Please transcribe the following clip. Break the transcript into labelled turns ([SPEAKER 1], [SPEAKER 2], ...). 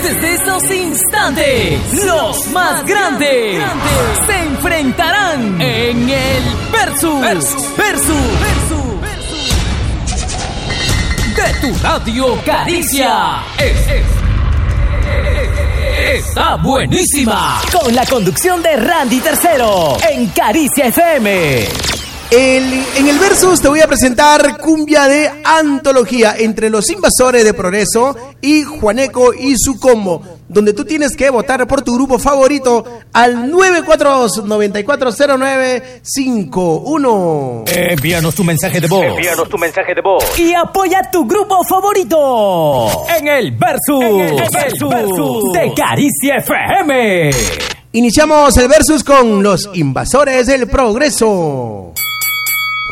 [SPEAKER 1] Desde estos instantes, los más grandes se enfrentarán en el Versus de tu radio Caricia. Está buenísima. Con la conducción de Randy Tercero en Caricia FM.
[SPEAKER 2] En el Versus te voy a presentar cumbia de antología entre Los Invasores de Progreso y Juaneco y su combo, donde tú tienes que votar por tu grupo favorito al 942-940951.
[SPEAKER 1] Envíanos tu mensaje de voz. Y apoya tu grupo favorito en el Versus de Caricia FM.
[SPEAKER 2] Iniciamos el Versus con Los Invasores del Progreso.